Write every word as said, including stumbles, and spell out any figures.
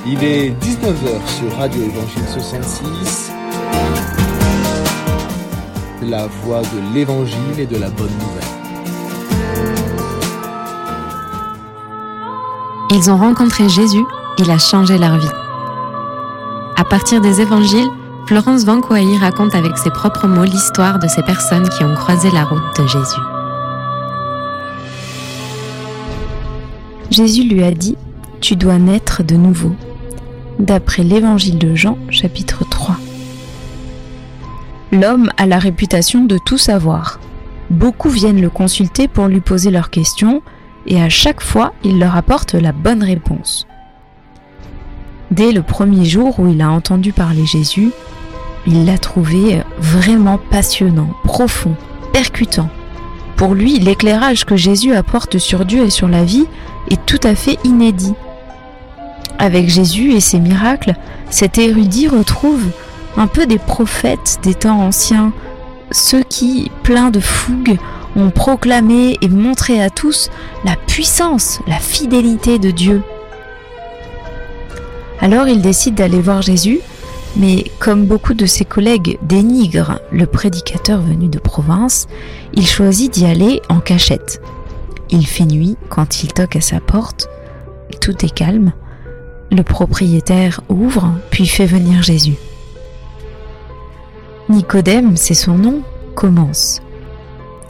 Il est dix-neuf heures sur Radio Évangile soixante-six, la voix de l'Évangile et de la bonne nouvelle. Ils ont rencontré Jésus, il a changé leur vie. À partir des Évangiles, Florence Vanquois raconte avec ses propres mots l'histoire de ces personnes qui ont croisé la route de Jésus. Jésus lui a dit « Tu dois naître de nouveau », d'après l'Évangile de Jean, chapitre trois. L'homme a la réputation de tout savoir. Beaucoup viennent le consulter pour lui poser leurs questions, et à chaque fois, il leur apporte la bonne réponse. Dès le premier jour où il a entendu parler Jésus, il l'a trouvé vraiment passionnant, profond, percutant. Pour lui, l'éclairage que Jésus apporte sur Dieu et sur la vie est tout à fait inédit. Avec Jésus et ses miracles, cet érudit retrouve un peu des prophètes des temps anciens, ceux qui, pleins de fougue, ont proclamé et montré à tous la puissance, la fidélité de Dieu. Alors il décide d'aller voir Jésus, mais comme beaucoup de ses collègues dénigrent le prédicateur venu de province, il choisit d'y aller en cachette. Il fait nuit quand il toque à sa porte, tout est calme. Le propriétaire ouvre, puis fait venir Jésus. Nicodème, c'est son nom, commence.